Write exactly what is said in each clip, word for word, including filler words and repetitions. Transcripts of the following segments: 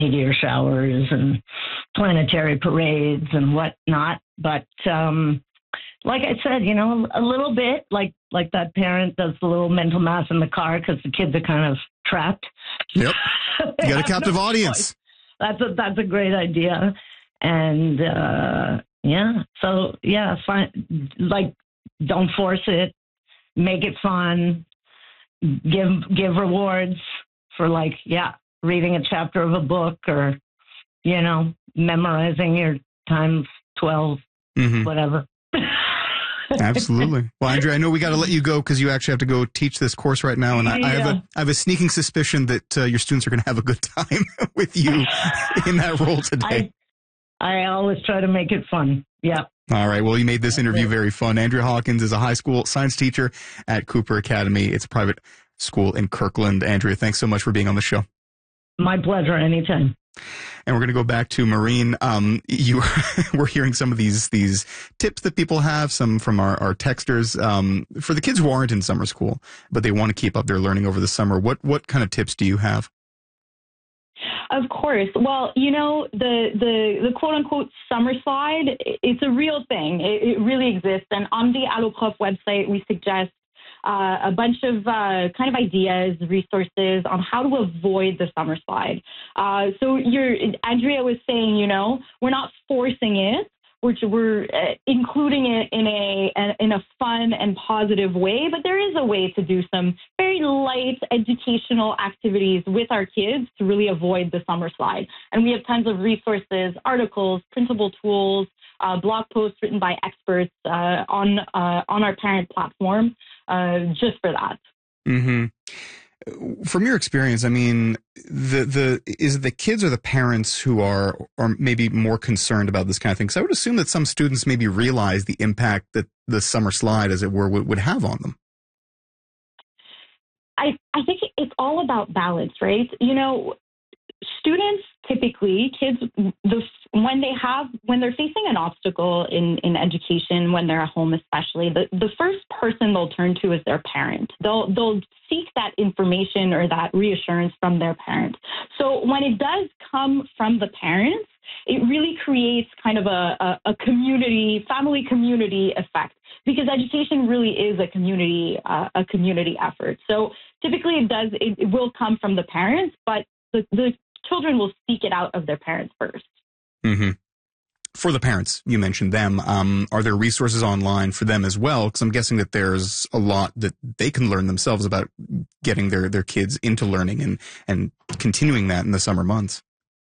meteor showers and planetary parades and whatnot. But um, like I said, you know, a little bit like like that parent does the little mental math in the car because the kids are kind of trapped. Yep. You got a captive no audience. Choice. That's a that's a great idea. And uh, yeah, so yeah, fine. Like, don't force it. Make it fun. Give give rewards for, like, yeah, reading a chapter of a book, or, you know, memorizing your times twelve, mm-hmm. whatever. Absolutely. Well, Andrea, I know we got to let you go because you actually have to go teach this course right now, and I, yeah. I have a I have a sneaking suspicion that uh, your students are going to have a good time with you in that role today. I, I always try to make it fun. Yeah. All right. Well, you made this interview very fun. Andrea Hawkins is a high school science teacher at Cooper Academy. It's a private school in Kirkland. Andrea, thanks so much for being on the show. My pleasure. Anytime. And we're going to go back to Maureen. Um, you we're hearing some of these these tips that people have, some from our, our texters, um, for the kids who aren't in summer school, but they want to keep up their learning over the summer. What what kind of tips do you have? Of course. Well, you know, the, the, the quote unquote summer slide, it's a real thing. It, it really exists. And on the Alloprof website, we suggest Uh, a bunch of uh, kind of ideas, resources on how to avoid the summer slide. Uh, so you're, Andrea was saying, you know, we're not forcing it. We're, we're uh, including it in a, a in a fun and positive way, but there is a way to do some very light educational activities with our kids to really avoid the summer slide. And we have tons of resources, articles, printable tools, uh, blog posts written by experts uh, on uh, on our parent platform uh, just for that. Mm-hmm. From your experience, I mean, the the is it the kids or the parents who are are maybe more concerned about this kind of thing? Because I would assume that some students maybe realize the impact that the summer slide, as it were, would, would have on them. I I think it's all about balance, right? You know, students typically, kids, the, when they have, when they're facing an obstacle in, in education, when they're at home especially, the, the first person they'll turn to is their parent. They'll, they'll seek that information or that reassurance from their parent. So when it does come from the parents, it really creates kind of a, a, a community, family community effect, because education really is a community, uh, a community effort. So typically it does, it, it will come from the parents, but the, the children will seek it out of their parents first. Mm-hmm. For the parents, you mentioned them. Um, are there resources online for them as well? Because I'm guessing that there's a lot that they can learn themselves about getting their, their kids into learning and, and continuing that in the summer months.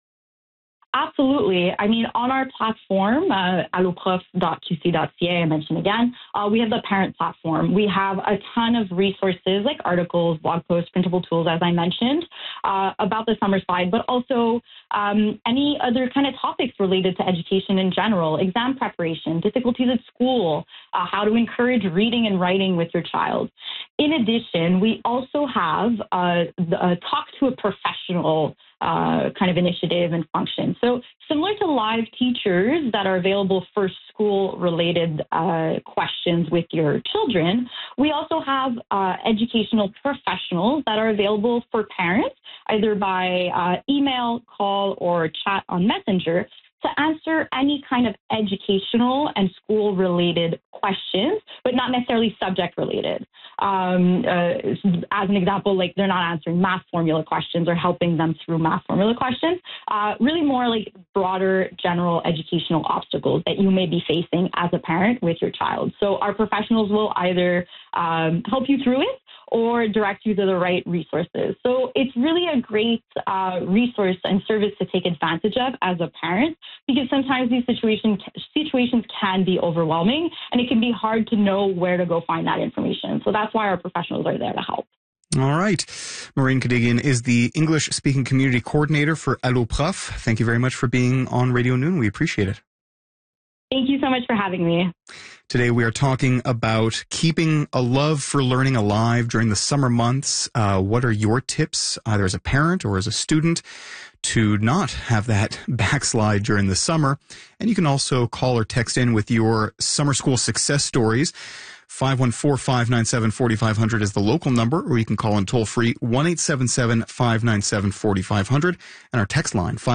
Absolutely. I mean, on our platform, uh, alloprof dot q c dot c a, I mentioned again, uh, we have the parent platform. We have a ton of resources like articles, blog posts, printable tools, as I mentioned, uh, about the summer slide, but also um, any other kind of topics related to education in general, exam preparation, difficulties at school, uh, how to encourage reading and writing with your child. In addition, we also have uh, the, uh, Talk to a Professional Uh, kind of initiative and function. So similar to live teachers that are available for school-related uh, questions with your children, we also have uh, educational professionals that are available for parents, either by uh, email, call, or chat on Messenger, to answer any kind of educational and school-related questions, but not necessarily subject-related. Um, uh, as an example, like they're not answering math formula questions or helping them through math formula questions, uh, really more like broader general educational obstacles that you may be facing as a parent with your child. So our professionals will either um, help you through it or direct you to the right resources. So it's really a great uh, resource and service to take advantage of as a parent, because sometimes these situations situations can be overwhelming and it can be hard to know where to go find that information. So that's why our professionals are there to help. All right. Maureen Kadigian is the English-speaking community coordinator for Alloprof. Thank you very much for being on Radio Noon. We appreciate it. Thank you so much for having me. Today we are talking about keeping a love for learning alive during the summer months. Uh, what are your tips, either as a parent or as a student, to not have that backslide during the summer? And you can also call or text in with your summer school success stories. five one four, five nine seven, four five zero zero is the local number, or you can call in toll free one eight seven seven, five nine seven, four five zero zero, and our text line